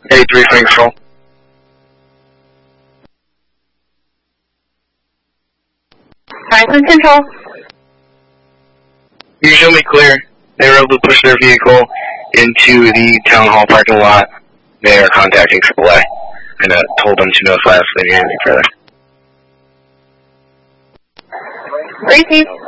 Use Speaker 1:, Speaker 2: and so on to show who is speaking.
Speaker 1: 83 Franksville.
Speaker 2: Franklin Control.
Speaker 1: You show me clear. They were able to push their vehicle into the town hall parking lot. They are contacting AAA. And told them to notify us if they need anything further.
Speaker 2: Receive.